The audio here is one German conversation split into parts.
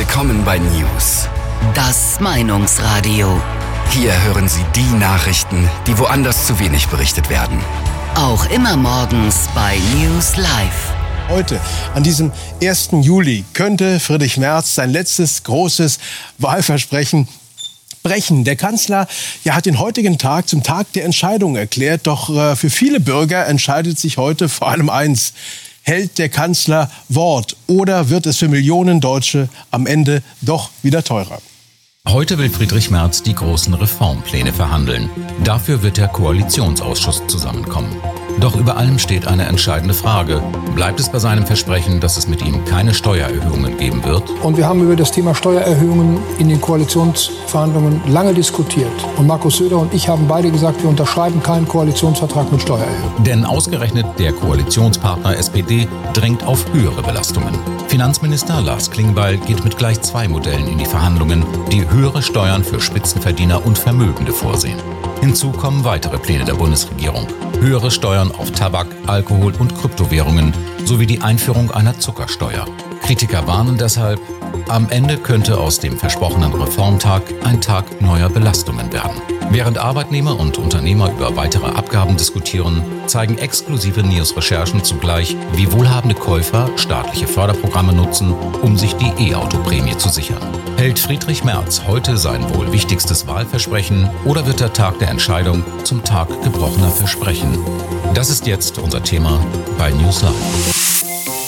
Willkommen bei News. Das Meinungsradio. Hier hören Sie die Nachrichten, die woanders zu wenig berichtet werden. Auch immer morgens bei News Live. Heute, an diesem 1. Juli, könnte Friedrich Merz sein letztes großes Wahlversprechen brechen. Der Kanzler hat den heutigen Tag zum Tag der Entscheidung erklärt. Doch für viele Bürger entscheidet sich heute vor allem eins. Hält der Kanzler Wort oder wird es für Millionen Deutsche am Ende doch wieder teurer? Heute will Friedrich Merz die großen Reformpläne verhandeln. Dafür wird der Koalitionsausschuss zusammenkommen. Doch über allem steht eine entscheidende Frage. Bleibt es bei seinem Versprechen, dass es mit ihm keine Steuererhöhungen geben wird? Und wir haben über das Thema Steuererhöhungen in den Koalitionsverhandlungen lange diskutiert. Und Markus Söder und ich haben beide gesagt, wir unterschreiben keinen Koalitionsvertrag mit Steuererhöhungen. Denn ausgerechnet der Koalitionspartner SPD drängt auf höhere Belastungen. Finanzminister Lars Klingbeil geht mit gleich 2 Modellen in die Verhandlungen, die höhere Steuern für Spitzenverdiener und Vermögende vorsehen. Hinzu kommen weitere Pläne der Bundesregierung. Höhere Steuern auf Tabak, Alkohol und Kryptowährungen sowie die Einführung einer Zuckersteuer. Kritiker warnen deshalb, am Ende könnte aus dem versprochenen Reformtag ein Tag neuer Belastungen werden. Während Arbeitnehmer und Unternehmer über weitere Abgaben diskutieren, zeigen exklusive News-Recherchen zugleich, wie wohlhabende Käufer staatliche Förderprogramme nutzen, um sich die E-Auto-Prämie zu sichern. Hält Friedrich Merz heute sein wohl wichtigstes Wahlversprechen oder wird der Tag der Entscheidung zum Tag gebrochener Versprechen? Das ist jetzt unser Thema bei News Live.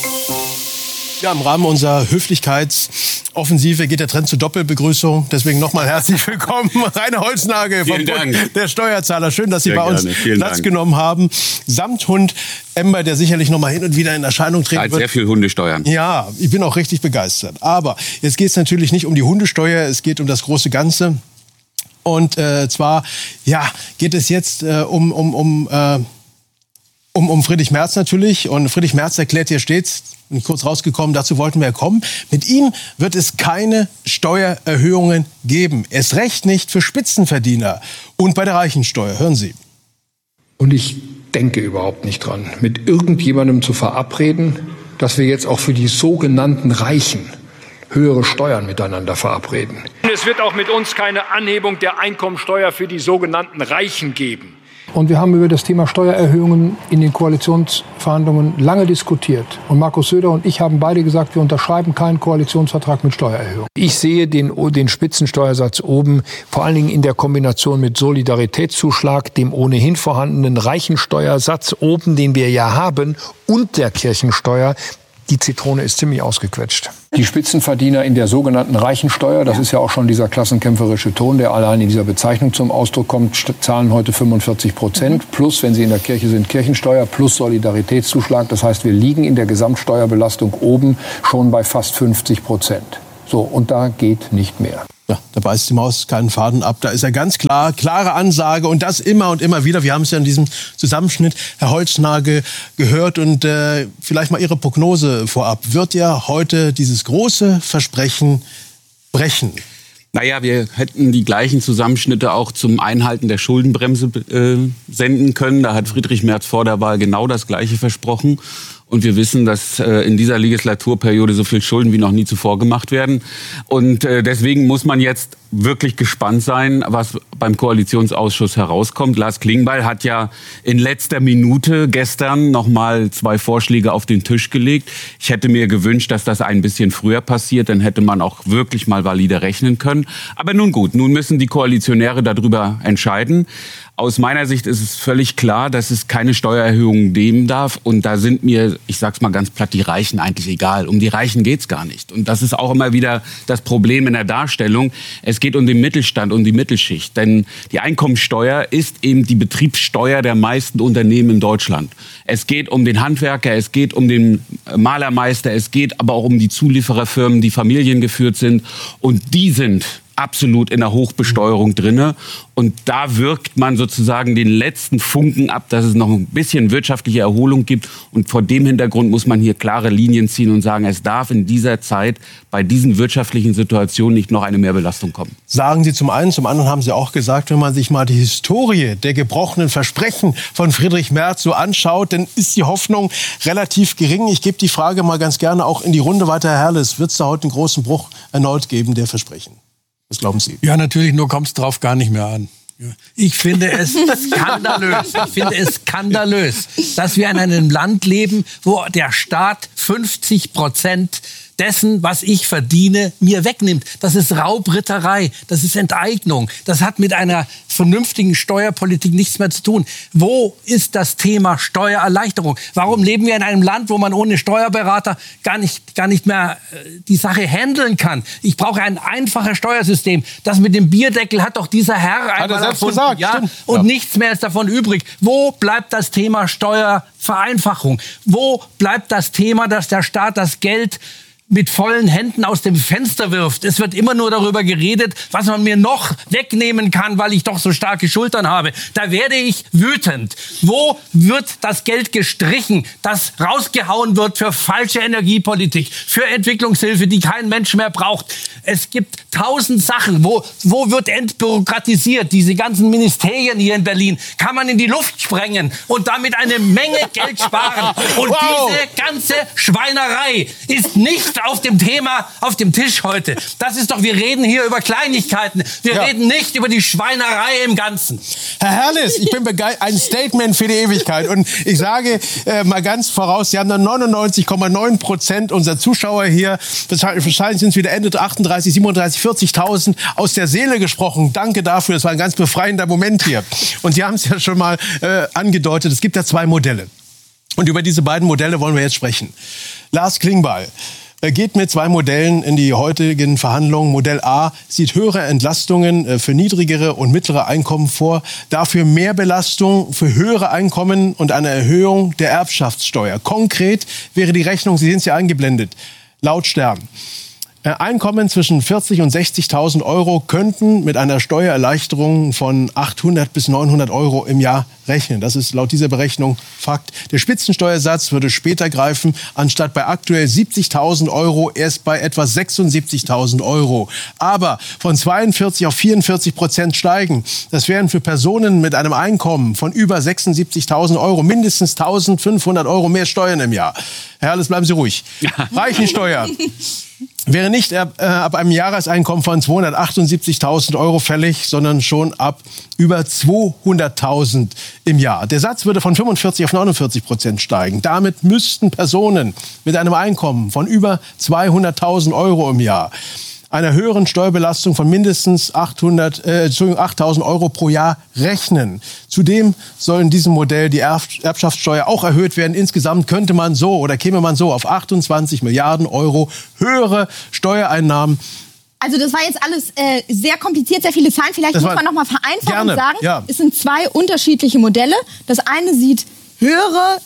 Ja, im Rahmen unserer Höflichkeitsoffensive geht der Trend zur Doppelbegrüßung. Deswegen nochmal herzlich willkommen, Rainer Holznagel vom Bund der Steuerzahler. Schön, dass Sie bei uns Platz genommen haben. Samt Hund Ember, der sicherlich nochmal hin und wieder in Erscheinung treten wird. Sehr viel Hundesteuern. Ja, ich bin auch richtig begeistert. Aber jetzt geht es natürlich nicht um die Hundesteuer, es geht um das große Ganze. Und zwar geht es jetzt um Friedrich Merz natürlich. Und Friedrich Merz erklärt hier stets, bin ich kurz rausgekommen, dazu wollten wir kommen, mit ihm wird es keine Steuererhöhungen geben. Erst recht nicht für Spitzenverdiener und bei der Reichensteuer. Hören Sie. Und ich denke überhaupt nicht dran, mit irgendjemandem zu verabreden, dass wir jetzt auch für die sogenannten Reichen höhere Steuern miteinander verabreden. Es wird auch mit uns keine Anhebung der Einkommensteuer für die sogenannten Reichen geben. Und wir haben über das Thema Steuererhöhungen in den Koalitionsverhandlungen lange diskutiert. Und Markus Söder und ich haben beide gesagt, wir unterschreiben keinen Koalitionsvertrag mit Steuererhöhungen. Ich sehe den Spitzensteuersatz oben vor allen Dingen in der Kombination mit Solidaritätszuschlag, dem ohnehin vorhandenen Reichensteuersatz oben, den wir ja haben, und der Kirchensteuer. Die Zitrone ist ziemlich ausgequetscht. Die Spitzenverdiener in der sogenannten Reichensteuer, das ist ja auch schon dieser klassenkämpferische Ton, der allein in dieser Bezeichnung zum Ausdruck kommt, zahlen heute 45%. Plus, wenn sie in der Kirche sind, Kirchensteuer plus Solidaritätszuschlag. Das heißt, wir liegen in der Gesamtsteuerbelastung oben schon bei fast 50%. So, und da geht nicht mehr. Ja, da beißt die Maus keinen Faden ab. Da ist ja ganz klare Ansage und das immer und immer wieder. Wir haben es ja in diesem Zusammenschnitt, Herr Holznagel, gehört und vielleicht mal Ihre Prognose vorab. Wird er heute dieses große Versprechen brechen? Naja, wir hätten die gleichen Zusammenschnitte auch zum Einhalten der Schuldenbremse senden können. Da hat Friedrich Merz vor der Wahl genau das Gleiche versprochen. Und wir wissen, dass in dieser Legislaturperiode so viel Schulden wie noch nie zuvor gemacht werden. Und deswegen muss man jetzt wirklich gespannt sein, was beim Koalitionsausschuss herauskommt. Lars Klingbeil hat ja in letzter Minute gestern noch mal 2 Vorschläge auf den Tisch gelegt. Ich hätte mir gewünscht, dass das ein bisschen früher passiert. Dann hätte man auch wirklich mal valide rechnen können. Aber nun gut, nun müssen die Koalitionäre darüber entscheiden. Aus meiner Sicht ist es völlig klar, dass es keine Steuererhöhungen geben darf. Und da sind mir, ich sag's mal ganz platt, die Reichen eigentlich egal. Um die Reichen geht's gar nicht. Und das ist auch immer wieder das Problem in der Darstellung. Es geht um den Mittelstand, um die Mittelschicht. Denn die Einkommensteuer ist eben die Betriebssteuer der meisten Unternehmen in Deutschland. Es geht um den Handwerker, es geht um den Malermeister, es geht aber auch um die Zuliefererfirmen, die familiengeführt sind. Und die sind absolut in der Hochbesteuerung drinne. Und da wirkt man sozusagen den letzten Funken ab, dass es noch ein bisschen wirtschaftliche Erholung gibt. Und vor dem Hintergrund muss man hier klare Linien ziehen und sagen, es darf in dieser Zeit bei diesen wirtschaftlichen Situationen nicht noch eine Mehrbelastung kommen. Sagen Sie zum einen, zum anderen haben Sie auch gesagt, wenn man sich mal die Historie der gebrochenen Versprechen von Friedrich Merz so anschaut, dann ist die Hoffnung relativ gering. Ich gebe die Frage mal ganz gerne auch in die Runde weiter. Herr Herles, wird es da heute einen großen Bruch erneut geben der Versprechen? Was glauben Sie? Ja, natürlich, nur kommt es drauf gar nicht mehr an. Ich finde es skandalös, dass wir in einem Land leben, wo der Staat 50% dessen, was ich verdiene, mir wegnimmt. Das ist Raubritterei, das ist Enteignung. Das hat mit einer vernünftigen Steuerpolitik nichts mehr zu tun. Wo ist das Thema Steuererleichterung? Warum leben wir in einem Land, wo man ohne Steuerberater gar nicht mehr die Sache handeln kann? Ich brauche ein einfaches Steuersystem. Das mit dem Bierdeckel hat doch dieser Herr einmal erfunden. Ja, und nichts mehr ist davon übrig. Wo bleibt das Thema Steuervereinfachung? Wo bleibt das Thema, dass der Staat das Geld mit vollen Händen aus dem Fenster wirft? Es wird immer nur darüber geredet, was man mir noch wegnehmen kann, weil ich doch so starke Schultern habe. Da werde ich wütend. Wo wird das Geld gestrichen, das rausgehauen wird für falsche Energiepolitik, für Entwicklungshilfe, die kein Mensch mehr braucht? Es gibt 1000 Sachen. Wo wird entbürokratisiert? Diese ganzen Ministerien hier in Berlin kann man in die Luft sprengen und damit eine Menge Geld sparen. Und diese ganze Schweinerei ist nicht auf dem Tisch heute. Das ist doch, wir reden hier über Kleinigkeiten. Wir reden nicht über die Schweinerei im Ganzen. Herr Herles, ich bin begeistert. Ein Statement für die Ewigkeit. Und ich sage mal ganz voraus, Sie haben dann 99,9% unserer Zuschauer hier, wahrscheinlich sind es wieder Ende 38, 37, 40.000 aus der Seele gesprochen. Danke dafür, das war ein ganz befreiender Moment hier. Und Sie haben es ja schon mal angedeutet, es gibt ja 2 Modelle. Und über diese beiden Modelle wollen wir jetzt sprechen. Lars Klingbeil geht mit 2 Modellen in die heutigen Verhandlungen. Modell A sieht höhere Entlastungen für niedrigere und mittlere Einkommen vor, dafür mehr Belastung für höhere Einkommen und eine Erhöhung der Erbschaftssteuer. Konkret wäre die Rechnung, Sie sehen es ja eingeblendet, laut Stern. Einkommen zwischen 40.000 und 60.000 Euro könnten mit einer Steuererleichterung von 800 bis 900 Euro im Jahr rechnen. Das ist laut dieser Berechnung Fakt. Der Spitzensteuersatz würde später greifen, anstatt bei aktuell 70.000 Euro erst bei etwa 76.000 Euro. Aber von 42 auf 44% steigen. Das wären für Personen mit einem Einkommen von über 76.000 Euro mindestens 1.500 Euro mehr Steuern im Jahr. Herr Herles, bleiben Sie ruhig. Reichensteuer wäre nicht ab einem Jahreseinkommen von 278.000 Euro fällig, sondern schon ab über 200.000 im Jahr. Der Satz würde von 45 auf 49% steigen. Damit müssten Personen mit einem Einkommen von über 200.000 Euro im Jahr einer höheren Steuerbelastung von mindestens 8.000 Euro pro Jahr rechnen. Zudem soll in diesem Modell die Erbschaftssteuer auch erhöht werden. Insgesamt käme man so auf 28 Milliarden Euro höhere Steuereinnahmen. Also das war jetzt alles sehr kompliziert, sehr viele Zahlen. Vielleicht muss man noch mal vereinfachen und sagen, es sind 2 unterschiedliche Modelle. Das eine sieht höhere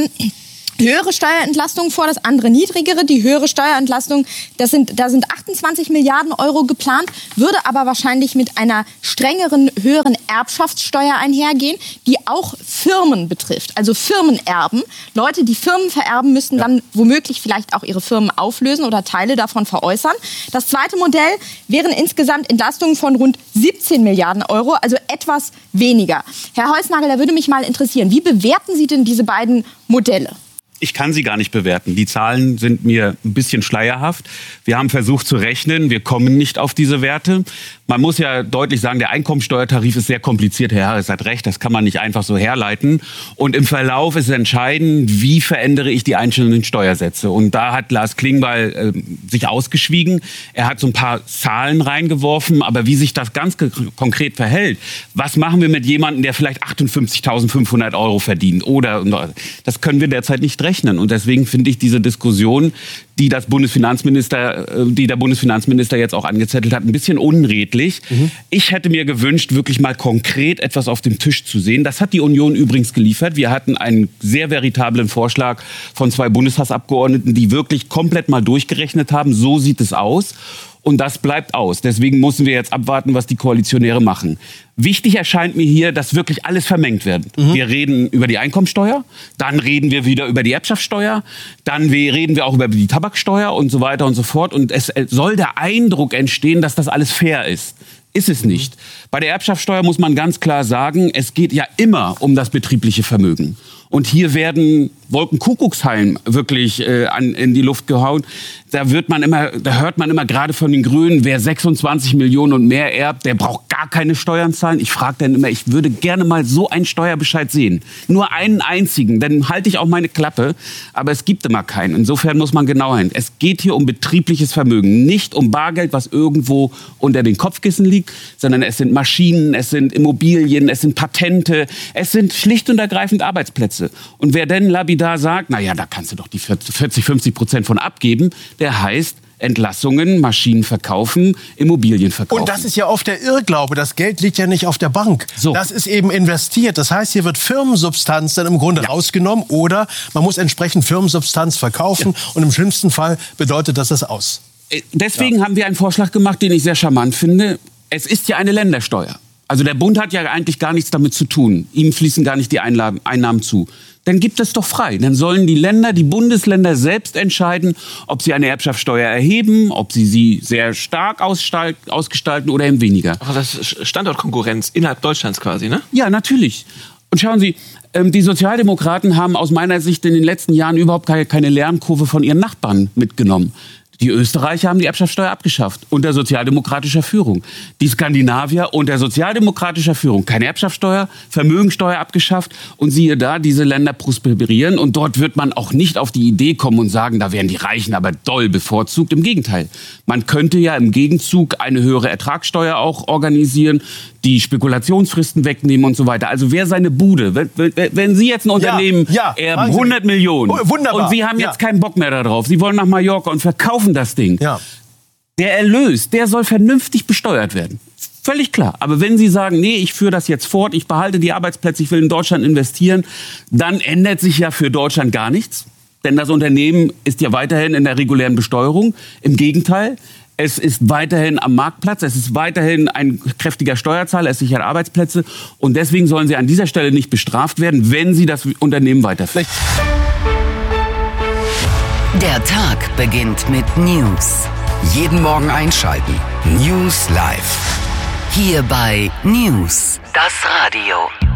Steuerentlastung vor, das andere niedrigere. Die höhere Steuerentlastung, da sind 28 Milliarden Euro geplant, würde aber wahrscheinlich mit einer strengeren, höheren Erbschaftssteuer einhergehen, die auch Firmen betrifft. Also Firmenerben. Leute, die Firmen vererben, müssten dann womöglich vielleicht auch ihre Firmen auflösen oder Teile davon veräußern. Das zweite Modell wären insgesamt Entlastungen von rund 17 Milliarden Euro, also etwas weniger. Herr Heusnagel, da würde mich mal interessieren, wie bewerten Sie denn diese beiden Modelle? Ich kann sie gar nicht bewerten. Die Zahlen sind mir ein bisschen schleierhaft. Wir haben versucht zu rechnen. Wir kommen nicht auf diese Werte. Man muss ja deutlich sagen, der Einkommensteuertarif ist sehr kompliziert. Herr Harris hat recht, das kann man nicht einfach so herleiten. Und im Verlauf ist entscheidend, wie verändere ich die einzelnen Steuersätze. Und da hat Lars Klingbeil sich ausgeschwiegen. Er hat so ein paar Zahlen reingeworfen. Aber wie sich das ganz konkret verhält, was machen wir mit jemandem, der vielleicht 58.500 Euro verdient? Das können wir derzeit nicht rechnen. Und deswegen finde ich diese Diskussion, die der Bundesfinanzminister jetzt auch angezettelt hat, ein bisschen unredlich. Ich hätte mir gewünscht, wirklich mal konkret etwas auf dem Tisch zu sehen. Das hat die Union übrigens geliefert. Wir hatten einen sehr veritablen Vorschlag von 2 Bundestagsabgeordneten, die wirklich komplett mal durchgerechnet haben. So sieht es aus. Und das bleibt aus. Deswegen müssen wir jetzt abwarten, was die Koalitionäre machen. Wichtig erscheint mir hier, dass wirklich alles vermengt wird. Wir reden über die Einkommensteuer, dann reden wir wieder über die Erbschaftssteuer, dann reden wir auch über die Tabaksteuer und so weiter und so fort. Und es soll der Eindruck entstehen, dass das alles fair ist. Ist es nicht. Bei der Erbschaftssteuer muss man ganz klar sagen, es geht ja immer um das betriebliche Vermögen. Und hier werden Wolkenkuckucksheim wirklich in die Luft gehauen. Da hört man immer gerade von den Grünen, wer 26 Millionen und mehr erbt, der braucht gar keine Steuern zahlen. Ich frage dann immer, ich würde gerne mal so einen Steuerbescheid sehen. Nur einen einzigen, dann halte ich auch meine Klappe. Aber es gibt immer keinen. Insofern muss man genau hin. Es geht hier um betriebliches Vermögen, nicht um Bargeld, was irgendwo unter den Kopfkissen liegt, sondern es sind Maschinen, es sind Immobilien, es sind Patente, es sind schlicht und ergreifend Arbeitsplätze. Und wer denn lapidar sagt, naja, da kannst du doch die 40-50% von abgeben, der heißt Entlassungen, Maschinen verkaufen, Immobilien verkaufen. Und das ist ja oft der Irrglaube. Das Geld liegt ja nicht auf der Bank. So. Das ist eben investiert. Das heißt, hier wird Firmensubstanz dann im Grunde rausgenommen oder man muss entsprechend Firmensubstanz verkaufen und im schlimmsten Fall bedeutet das aus. Deswegen haben wir einen Vorschlag gemacht, den ich sehr charmant finde. Es ist ja eine Ländersteuer. Also der Bund hat ja eigentlich gar nichts damit zu tun. Ihm fließen gar nicht die Einnahmen zu. Dann gibt es doch frei. Dann sollen die Bundesländer selbst entscheiden, ob sie eine Erbschaftssteuer erheben, ob sie sehr stark ausgestalten oder eben weniger. Aber das ist Standortkonkurrenz innerhalb Deutschlands quasi, ne? Ja, natürlich. Und schauen Sie, die Sozialdemokraten haben aus meiner Sicht in den letzten Jahren überhaupt keine Lernkurve von ihren Nachbarn mitgenommen. Die Österreicher haben die Erbschaftssteuer abgeschafft, unter sozialdemokratischer Führung. Die Skandinavier unter sozialdemokratischer Führung. Keine Erbschaftssteuer, Vermögensteuer abgeschafft. Und siehe da, diese Länder prosperieren. Und dort wird man auch nicht auf die Idee kommen und sagen, da werden die Reichen aber doll bevorzugt. Im Gegenteil. Man könnte ja im Gegenzug eine höhere Ertragssteuer auch organisieren, die Spekulationsfristen wegnehmen und so weiter. Also wer seine Bude, wenn Sie jetzt ein Unternehmen erben, 100 Millionen, und Sie haben jetzt keinen Bock mehr darauf, Sie wollen nach Mallorca und verkaufen das Ding, der Erlös, der soll vernünftig besteuert werden. Völlig klar. Aber wenn Sie sagen, nee, ich führe das jetzt fort, ich behalte die Arbeitsplätze, ich will in Deutschland investieren, dann ändert sich ja für Deutschland gar nichts. Denn das Unternehmen ist ja weiterhin in der regulären Besteuerung. Im Gegenteil, es ist weiterhin am Marktplatz, es ist weiterhin ein kräftiger Steuerzahler, es sichert Arbeitsplätze. Und deswegen sollen sie an dieser Stelle nicht bestraft werden, wenn sie das Unternehmen weiterführen. Der Tag beginnt mit News. Jeden Morgen einschalten. News Live. Hier bei News, das Radio.